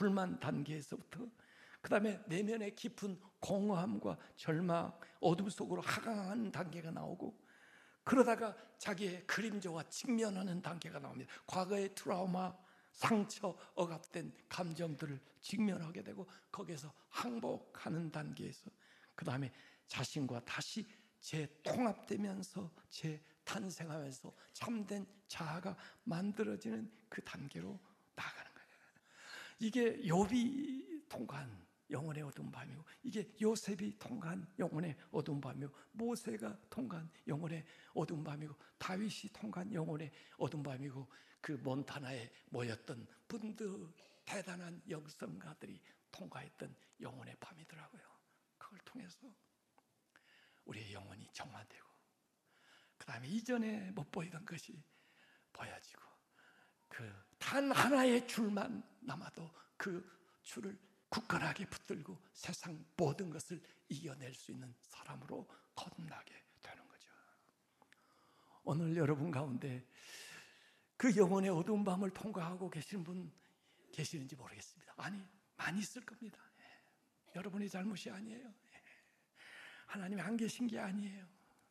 불만 단계에서부터 그 다음에 내면의 깊은 공허함과 절망, 어둠 속으로 하강하는 단계가 나오고 그러다가 자기의 그림자와 직면하는 단계가 나옵니다. 과거의 트라우마, 상처, 억압된 감정들을 직면하게 되고 거기에서 항복하는 단계에서 그 다음에 자신과 다시 재통합되면서 재탄생하면서 참된 자아가 만들어지는 그 단계로 나아가는 거예요. 이게 욥이 통과한 영혼의 어두운 밤이고 이게 요셉이 통과한 영혼의 어두운 밤이고 모세가 통과한 영혼의 어두운 밤이고 다윗이 통과한 영혼의 어두운 밤이고 그 몬타나에 모였던 분들 대단한 영성가들이 통과했던 영혼의 밤이더라고요. 그걸 통해서 우리의 영혼이 정화되고 그 다음에 이전에 못 보이던 것이 보여지고 그 단 하나의 줄만 남아도 그 줄을 굳건하게 붙들고 세상 모든 것을 이겨낼 수 있는 사람으로 거듭나게 되는 거죠. 오늘 여러분 가운데 그 영혼의 어두운 밤을 통과하고 계시는 분 계시는지 모르겠습니다. 아니, 많이 있을 겁니다. 여러분의 잘못이 아니에요. 하나님이 안 계신 게 아니에요.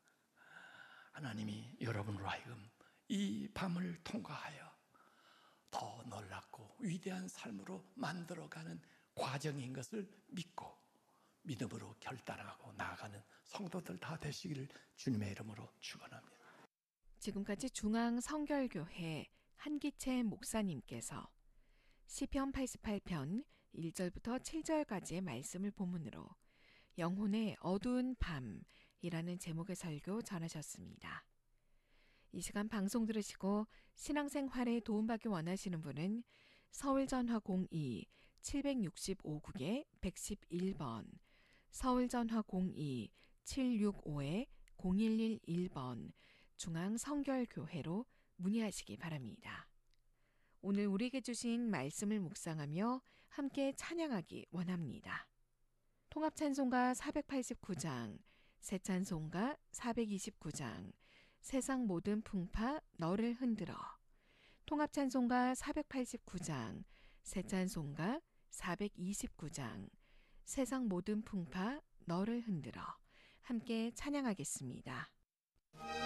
하나님이 여러분으로 하여금 이 밤을 통과하여 더 놀랍고 위대한 삶으로 만들어가는 과정인 것을 믿고 믿음으로 결단하고 나아가는 성도들 다 되시기를 주님의 이름으로 축원합니다. 지금까지 중앙성결교회 한기채 목사님께서 시편 88편 1절부터 7절까지의 말씀을 본문으로 영혼의 어두운 밤이라는 제목의 설교 전하셨습니다. 이 시간 방송 들으시고 신앙생활에 도움받기 원하시는 분은 서울전화 02-765국에 111번, 서울전화 02-765-0111번 중앙성결교회로 문의하시기 바랍니다. 오늘 우리에게 주신 말씀을 묵상하며 함께 찬양하기 원합니다. 통합찬송가 489장, 새찬송가 429장, 세상 모든 풍파 너를 흔들어, 통합찬송가 489장, 새찬송가 429장, 세상 모든 풍파 너를 흔들어 함께 찬양하겠습니다.